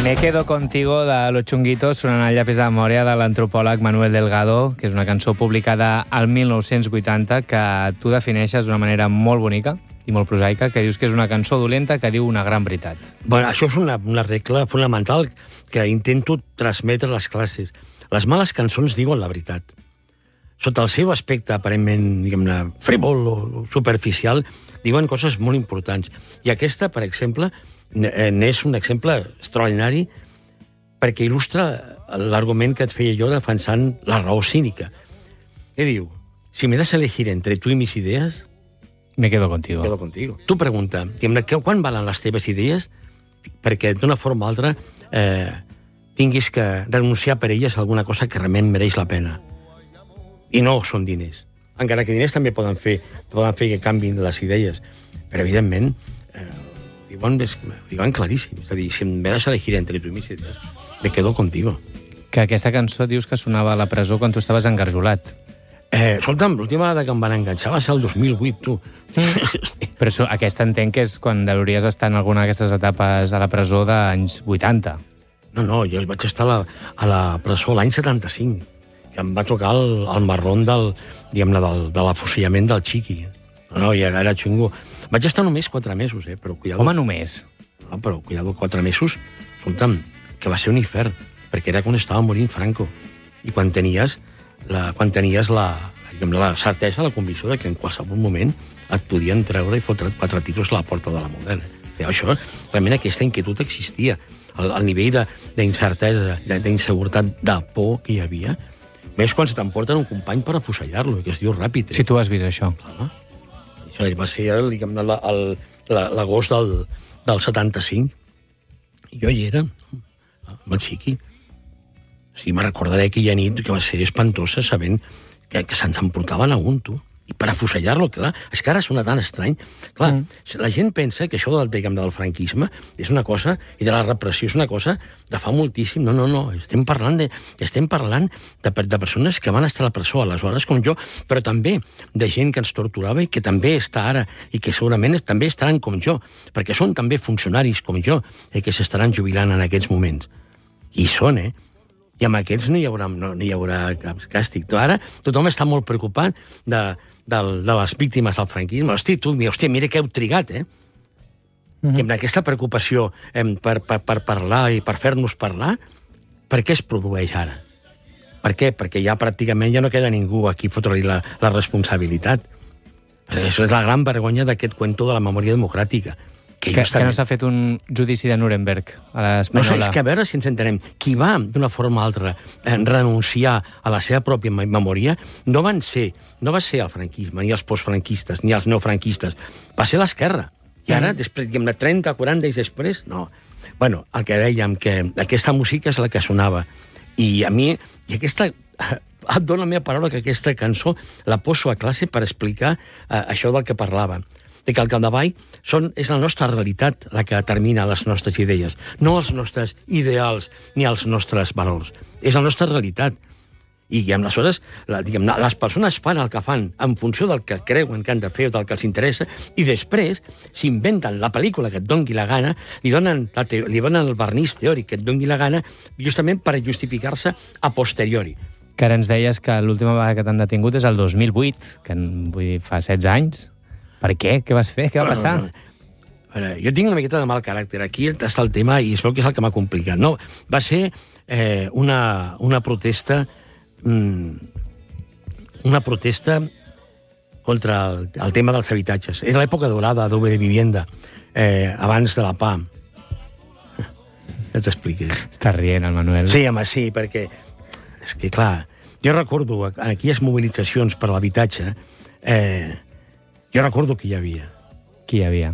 Me quedo contigo de Los Chunguitos sonant el llapis de memòria de l'antropòleg Manuel Delgado, que és una cançó publicada al 1980 que tu defineixes d'una manera molt bonica i molt prosaica, que dius que és una cançó dolenta que diu una gran veritat. Bueno, això és una regla fonamental que intento transmetre a les classes. Les males cançons diuen la veritat. Sota el seu aspecte aparentment, diguem-ne, frívol o superficial, diuen coses molt importants. I aquesta, per exemple, n'és un exemple extraordinari perquè il·lustra l'argument que et feia jo defensant la raó cínica. Què diu? Si me das a elegir entre tu y mis ideas... Me quedo contigo. Me quedo contigo. Tu pregunta, quan valen les teves idees perquè d'una forma o altra tinguis que renunciar per elles a alguna cosa que realment mereix la pena. I no són diners. Encara que diners també poden fer que canvin les idees. Però, evidentment, diuen claríssim. És a dir, si em vas a elegir entre tu i mis idees, me quedo contigo. Que aquesta cançó dius que sonava a la presó quan tu estaves engarjolat. Escolta'm, l'última vegada que em van enganxar va ser el 2008, tu. Però aquesta entenc que és quan hauries estar en alguna d'aquestes etapes a la presó d'anys 80. No, jo vaig estar a la presó l'any 75, que em va tocar el marrón de l'afusellament del Chiqui. No, ja era xungo. Vaig estar només 4 mesos, però cuidado. Home, només? No, però cuidado, 4 mesos, escolta'm, que va ser un infern, perquè era quan estava morint Franco. I quan tenies la certesa, la convicció de que en qualsevol moment et podien treure i fotre't 4 tiros a la porta de la Model. Això, realment aquesta inquietud existia. El nivell d'incertesa, d'inseguretat, de por que hi havia, més quan se t'emporten un company per afusellar-lo, que es diu ràpid. Si tu has vist això. Clar. Això va ser l'agost del 75. I jo hi era, amb el Chiqui. Sí, me recordaré aquella nit que va ser espantosa sabent que se'ns emportaven a un, tu. I per afusellar-lo, clar, és que ara sona tan estrany. Clar, la gent pensa que això del franquisme és una cosa, i de la repressió és una cosa de fa moltíssim. No, estem parlant de persones que van estar a la presó aleshores com jo, però també de gent que ens torturava i que també està ara, i que segurament també estaran com jo, perquè són també funcionaris com jo, que s'estaran jubilant en aquests moments. I són, i amb aquests no hi haurà cap càstig. Ara tothom està molt preocupat de les víctimes del franquisme. Hòstia, mira que heu trigat, I amb aquesta preocupació per parlar i per fer-nos parlar, per què es produeix ara? Per què? Perquè ja pràcticament ja no queda ningú aquí fotre-li la responsabilitat. Això és la gran vergonya d'aquest cuento de la memòria democràtica. Que no s'ha fet un judici de Nuremberg a l'Espanyola. No sé, és que a veure si ens entenem. Qui va, d'una forma o altra, renunciar a la seva pròpia memòria no va ser el franquisme, ni els postfranquistes, ni els neofranquistes. Va ser l'esquerra. I ara, després, 30, 40 anys després, no. Bueno, el que dèiem, que aquesta música és la que sonava. I a mi, et dono la meva paraula que aquesta cançó la poso a classe per explicar això del que parlava. De que al capdavall és la nostra realitat la que determina les nostres idees, no els nostres ideals ni els nostres valors. És la nostra realitat. I aleshores, les persones fan el que fan en funció del que creuen que han de fer o del que els interessa, i després s'inventen la pel·lícula que et doni la gana, li donen el vernís teòric que et doni la gana, justament per justificar-se a posteriori. Que ara ens deies que l'última vegada que t'han detingut és el 2008, que vull dir, fa 16 anys. Per què? Què vas fer? Què va passar? Jo tinc una miqueta de mal caràcter. Aquí està el tema, i es veu que és el que m'ha complicat. No, va ser una protesta contra el tema dels habitatges. Era l'època dorada de Vivienda, abans de la PA. No t'expliquis. Està rient, el Manuel. Sí, home, sí, perquè... És que, clar, jo recordo aquelles mobilitzacions per l'habitatge, jo recordo qui hi havia. Qui hi havia?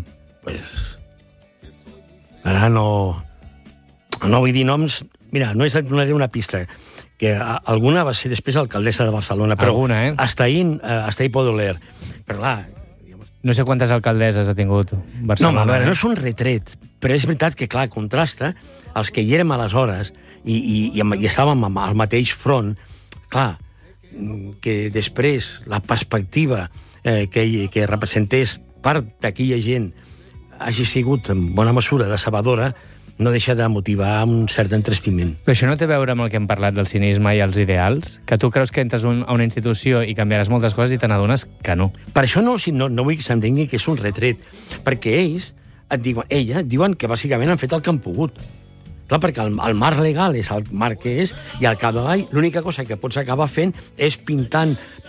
Ara no vull dir noms. Mira, no et donaré una pista. Que alguna va ser després alcaldessa de Barcelona. Però alguna, hasta ahí puedo leer. Però clar... No sé quantes alcaldesses ha tingut Barcelona. No, a veure, no és un retret. Però és veritat que, clar, contrasta els que hi érem aleshores i estàvem al mateix front. Clar, que després la perspectiva que representés part d'aquella gent hagi sigut en bona mesura decebedora, no deixa de motivar un cert entristiment. Però això no té a veure amb el que hem parlat del cinisme i els ideals? Que tu creus que entres a una institució i canviaràs moltes coses i te n'adones que no. Per això no vull que s'entengui que és un retret, perquè elles et diuen que bàsicament han fet el que han pogut. Clar, perquè el marc legal és el marc que és, i al capdavall l'única cosa que pots acabar fent és pintar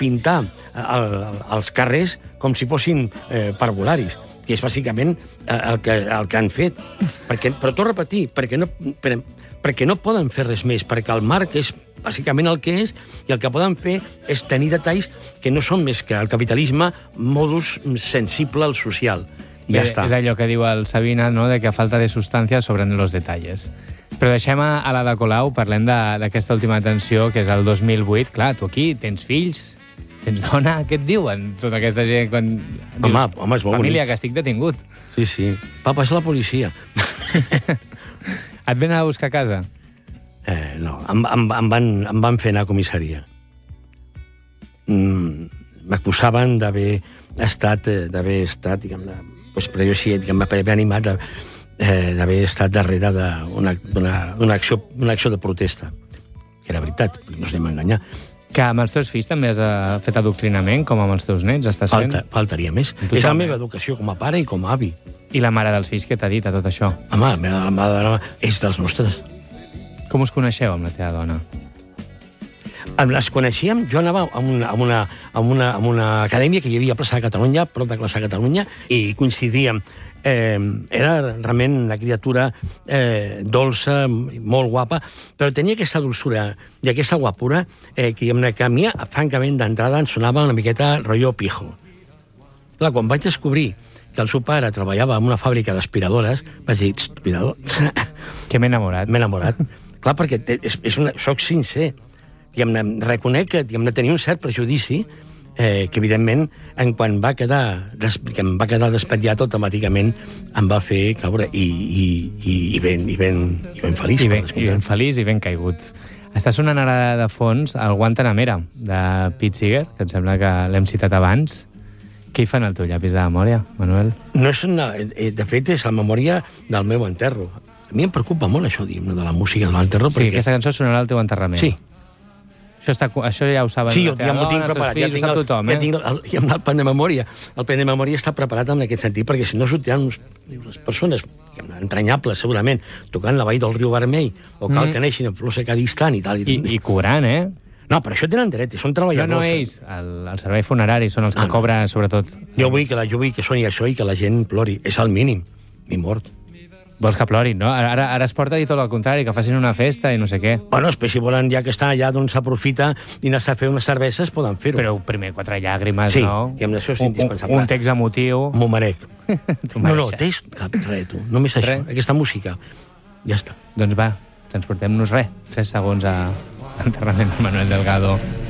els carrers com si fossin parvularis, que és bàsicament el que han fet. Però t'ho repetir, perquè no poden fer res més, perquè el marc és bàsicament el que és, i el que poden fer és tenir detalls que no són més que el capitalisme modus sensible al social. I ja està. És allò que diu el Sabina, no?, de que falta de substància sobre los detalles. Però deixem a l'Ada Colau, parlem d'aquesta última atenció, que és el 2008. Clar, tu aquí tens fills, tens dona, què et diuen tota aquesta gent quan dius, home, és molt família, bonic. que estic detingut? Sí. Papa, és la policia. Et venen a buscar a casa? No, em van fer anar a comissaria. M'acusaven d'haver estat, diguem-ne, però jo sí, m'havia animat d'haver estat darrere d'una acció de protesta, que era veritat, no ens anem a enganyar. Que amb els teus fills també has fet adoctrinament, com amb els teus nets estàs fent? Faltaria més. Totalment. És la meva educació com a pare i com a avi. I la mare dels fills, què t'ha dit a tot això? Home, la mare és dels nostres. Com us coneixeu amb la teva dona? Les coneixíem, jo anava a una acadèmia que hi havia a Plaça de Catalunya, prop de Plaça de Catalunya, i coincidíem. Era realment una criatura dolça, molt guapa, però tenia aquesta dolçura i aquesta guapura que a mi, francament, d'entrada em sonava una miqueta rotllo pijo. Clar, quan vaig descobrir que el seu pare treballava en una fàbrica d'aspiradores, vaig dir, aspirador? Que m'he enamorat. M'he enamorat. Clar, perquè soc sincer. Reconec que tenia un cert prejudici que, evidentment, quan em va quedar despetllat, automàticament em va fer caure i ben feliç. I ben feliç i ben caigut. Està sonant ara de fons el Guantanamera, de Pete Seeger, que em sembla que l'hem citat abans. Què hi fan al teu llapis de memòria, Manuel? No és de fet, és la memòria del meu enterro. A mi em preocupa molt això, de la música de l'enterro. Sí, aquesta cançó sonarà al teu enterrament. Sí. Això ja ho saben. Sí, ja m'ho tinc preparat. Fills, ho sap tothom, ja el pen de memòria. El pen de memòria està preparat en aquest sentit, perquè si no sortiran unes persones entranyables, segurament, tocant la vall del riu Vermell, o cal que neixin en flors Cadistan i tal. I cobrant, eh? No, però això tenen dret, són treballadors. No, ells, el servei funerari són els que cobren, sobretot. Jo vull que soni això i que la gent plori. És el mínim. M'he mort. Vols que plorin, no? Ara es porta a dir tot el contrari, que facin una festa i no sé què. Bueno, si volen, ja que estan allà, doncs s'aprofita i anar a fer unes cerveses, poden fer-ho. Però primer 4 llàgrimes, no? Sí, i amb això és indispensable. Un text emotiu. M'ho merec. No, text, res, tu. Només això, aquesta música. Ja està. Doncs va, transportem-nos 3 segons a l'enterrament de Manuel Delgado.